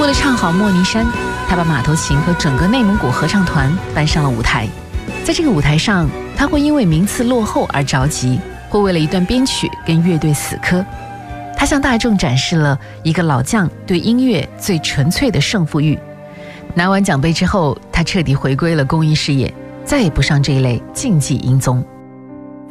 为了唱好《莫尼山》，他把马头琴和整个内蒙古合唱团搬上了舞台。在这个舞台上，他会因为名次落后而着急，会为了一段编曲跟乐队死磕。他向大众展示了一个老将对音乐最纯粹的胜负欲。拿完奖杯之后，他彻底回归了公益事业，再也不上这一类竞技音综。